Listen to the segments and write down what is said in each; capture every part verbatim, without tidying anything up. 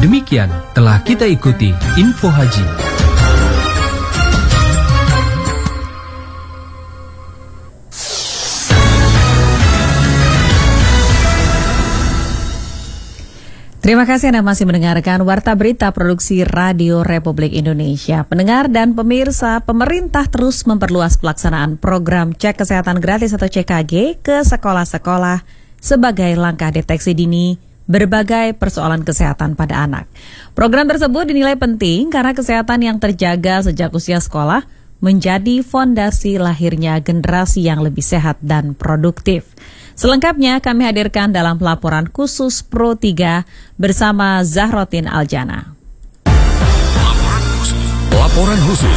Demikian telah kita ikuti Info Haji. Terima kasih Anda masih mendengarkan Warta Berita Produksi Radio Republik Indonesia. Pendengar dan pemirsa, pemerintah terus memperluas pelaksanaan program Cek Kesehatan Gratis atau C K G ke sekolah-sekolah sebagai langkah deteksi dini berbagai persoalan kesehatan pada anak. Program tersebut dinilai penting karena kesehatan yang terjaga sejak usia sekolah menjadi fondasi lahirnya generasi yang lebih sehat dan produktif. Selengkapnya kami hadirkan dalam laporan khusus Pro tiga bersama Zahrotin Aljana. Laporan khusus. Laporan khusus.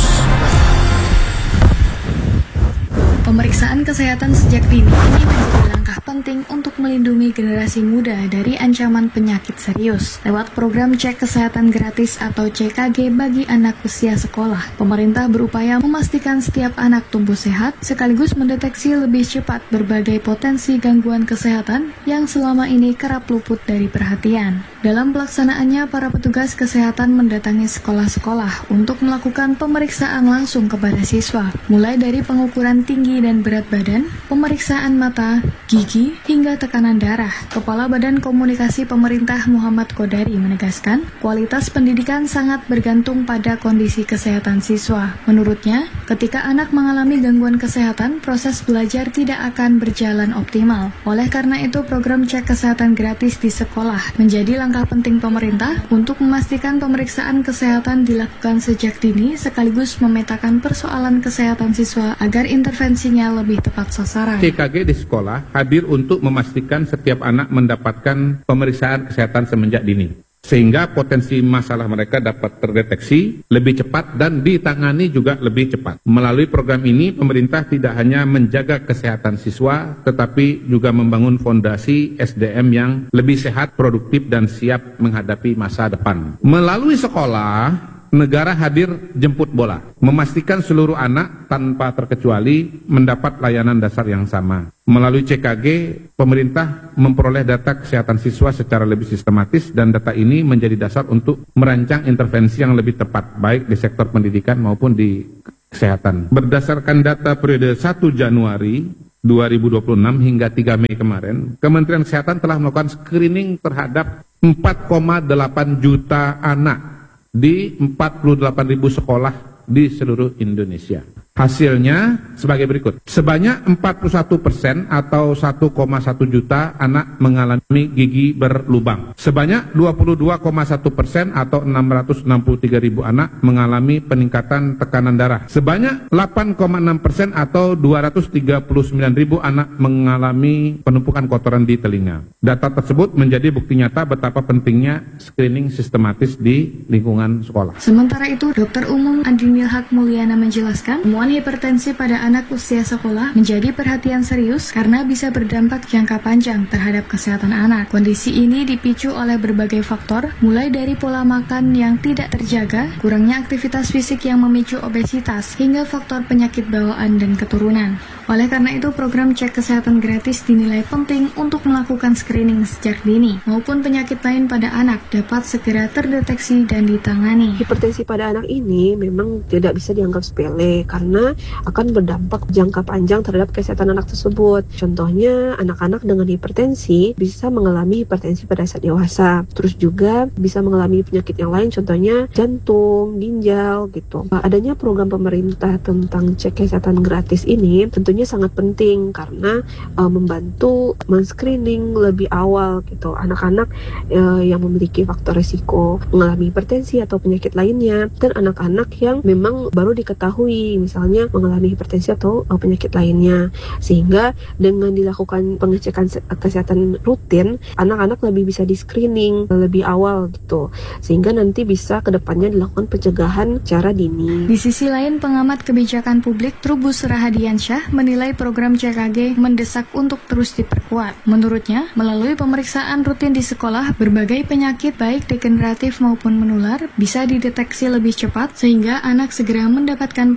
Pemeriksaan kesehatan sejak dini ini menjadi langkah penting untuk melindungi generasi muda dari ancaman penyakit serius. Lewat program Cek Kesehatan Gratis atau C K G bagi anak usia sekolah, pemerintah berupaya memastikan setiap anak tumbuh sehat sekaligus mendeteksi lebih cepat berbagai potensi gangguan kesehatan yang selama ini kerap luput dari perhatian. Dalam pelaksanaannya, para petugas kesehatan mendatangi sekolah-sekolah untuk melakukan pemeriksaan langsung kepada siswa, mulai dari pengukuran tinggi dan berat badan, pemeriksaan mata, gigi, hingga tekanan darah. Kepala Badan Komunikasi Pemerintah Muhammad Kodari menegaskan, kualitas pendidikan sangat bergantung pada kondisi kesehatan siswa. Menurutnya, ketika anak mengalami gangguan kesehatan, proses belajar tidak akan berjalan optimal. Oleh karena itu, program Cek Kesehatan Gratis di sekolah menjadi langkah penting pemerintah untuk memastikan pemeriksaan kesehatan dilakukan sejak dini sekaligus memetakan persoalan kesehatan siswa agar intervensinya lebih tepat sasaran. C K G di sekolah hadir untuk memastikan setiap anak mendapatkan pemeriksaan kesehatan semenjak dini, sehingga potensi masalah mereka dapat terdeteksi lebih cepat dan ditangani juga lebih cepat. Melalui program ini, pemerintah tidak hanya menjaga kesehatan siswa, tetapi juga membangun fondasi S D M yang lebih sehat, produktif, dan siap menghadapi masa depan. Melalui sekolah, negara hadir jemput bola, memastikan seluruh anak tanpa terkecuali mendapat layanan dasar yang sama. Melalui C K G, pemerintah memperoleh data kesehatan siswa secara lebih sistematis dan data ini menjadi dasar untuk merancang intervensi yang lebih tepat, baik di sektor pendidikan maupun di kesehatan. Berdasarkan data periode satu Januari dua ribu dua puluh enam hingga tiga Mei kemarin, Kementerian Kesehatan telah melakukan screening terhadap empat koma delapan juta anak di empat puluh delapan ribu sekolah di seluruh Indonesia. Hasilnya sebagai berikut. Sebanyak empat puluh satu persen atau satu koma satu juta anak mengalami gigi berlubang. Sebanyak dua puluh dua koma satu persen atau enam ratus enam puluh tiga ribu anak mengalami peningkatan tekanan darah. Sebanyak delapan koma enam persen atau dua ratus tiga puluh sembilan ribu anak mengalami penumpukan kotoran di telinga. Data tersebut menjadi bukti nyata betapa pentingnya screening sistematis di lingkungan sekolah. Sementara itu, Dokter Umum Adinil Haq Mulyana menjelaskan, temuan hipertensi pada anak usia sekolah menjadi perhatian serius karena bisa berdampak jangka panjang terhadap kesehatan anak. Kondisi ini dipicu oleh berbagai faktor, mulai dari pola makan yang tidak terjaga, kurangnya aktivitas fisik yang memicu obesitas, hingga faktor penyakit bawaan dan keturunan. Oleh karena itu, program Cek Kesehatan Gratis dinilai penting untuk melakukan screening sejak dini, maupun penyakit lain pada anak dapat segera terdeteksi dan ditangani. Hipertensi pada anak ini memang tidak bisa dianggap sepele karena akan berdampak jangka panjang terhadap kesehatan anak tersebut. Contohnya, anak-anak dengan hipertensi bisa mengalami hipertensi pada saat dewasa. Terus juga bisa mengalami penyakit yang lain, contohnya jantung, ginjal, gitu. Adanya program pemerintah tentang cek kesehatan gratis ini tentunya sangat penting karena uh, membantu men-screening lebih awal, gitu, anak-anak uh, yang memiliki faktor risiko mengalami hipertensi atau penyakit lainnya, dan anak-anak yang memang baru diketahui misalnya mengalami hipertensi atau uh, penyakit lainnya. Sehingga dengan dilakukan pengecekan kesehatan rutin, anak-anak lebih bisa di screening lebih awal, gitu, sehingga nanti bisa kedepannya dilakukan pencegahan secara dini. Di sisi lain, pengamat kebijakan publik Trubus Rahadiansyah menilai program C K G mendesak untuk terus diperkuat. Menurutnya, melalui pemeriksaan rutin di sekolah, berbagai penyakit baik degeneratif maupun menular bisa dideteksi lebih cepat sehingga anak segera mendapatkan penanganan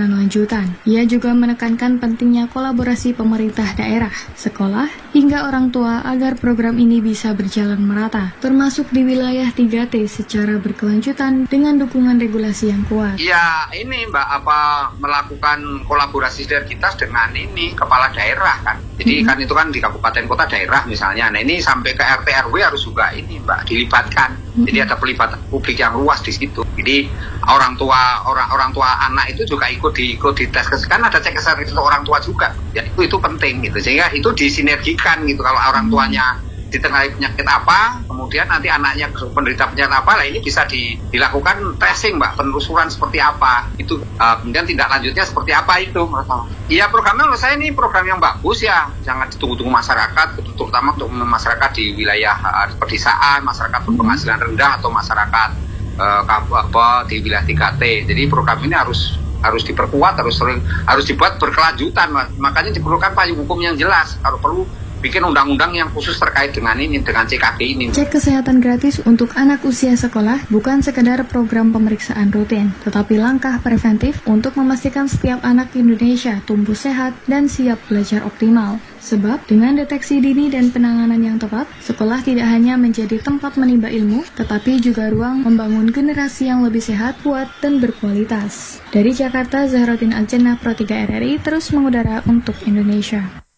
pendidikan lanjutan. Ia juga menekankan pentingnya kolaborasi pemerintah daerah, sekolah, hingga orang tua agar program ini bisa berjalan merata, termasuk di wilayah tiga T secara berkelanjutan dengan dukungan regulasi yang kuat. Ya ini Mbak, apa melakukan kolaborasi sinergitas dengan ini kepala daerah kan. Jadi mm-hmm. kan itu kan di kabupaten kota daerah misalnya. Nah ini sampai ke R T R W harus juga ini Mbak dilibatkan. Mm-hmm. Jadi ada pelibatan publik yang luas di situ. Jadi orang tua orang orang tua anak itu juga ikut di ikut di tes kan ada cek kesehatan untuk orang tua juga. Ya itu itu penting gitu. Sehingga itu disinergikan gitu kalau orang tuanya ditengarai penyakit apa, kemudian nanti anaknya penderita penyakit apa, lah ini bisa di, dilakukan tracing Mbak, penelusuran seperti apa, itu uh, kemudian tindak lanjutnya seperti apa itu. Iya programnya menurut saya ini program yang bagus ya, sangat ditunggu-tunggu masyarakat, terutama untuk masyarakat di wilayah uh, pedesaan, masyarakat berpenghasilan rendah atau masyarakat uh, apa di wilayah tiga T. Jadi program ini harus harus diperkuat, harus sering, harus dibuat berkelanjutan, makanya diperlukan payung hukum yang jelas, kalau perlu bikin undang-undang yang khusus terkait dengan ini, dengan C K G ini. Cek kesehatan gratis untuk anak usia sekolah bukan sekedar program pemeriksaan rutin, tetapi langkah preventif untuk memastikan setiap anak Indonesia tumbuh sehat dan siap belajar optimal. Sebab dengan deteksi dini dan penanganan yang tepat, sekolah tidak hanya menjadi tempat menimba ilmu, tetapi juga ruang membangun generasi yang lebih sehat, kuat, dan berkualitas. Dari Jakarta, Zahrotin Aljannah, Pro tiga R R I, terus mengudara untuk Indonesia.